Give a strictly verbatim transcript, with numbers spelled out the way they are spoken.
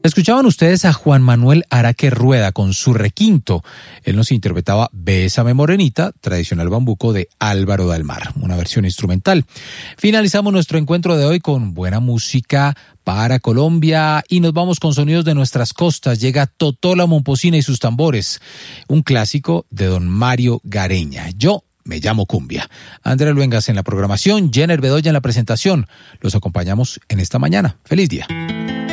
Escuchaban ustedes a Juan Manuel Araque Rueda con su requinto. Él nos interpretaba Bésame Morenita, tradicional bambuco de Álvaro Dalmar, una versión instrumental. Finalizamos nuestro encuentro de hoy con buena música para Colombia y nos vamos con sonidos de nuestras costas. Llega Totó la Momposina y sus tambores, un clásico de don Mario Gareña. Yo me llamo Cumbia. Andrea Luengas en la programación, Jenner Bedoya en la presentación. Los acompañamos en esta mañana. ¡Feliz día!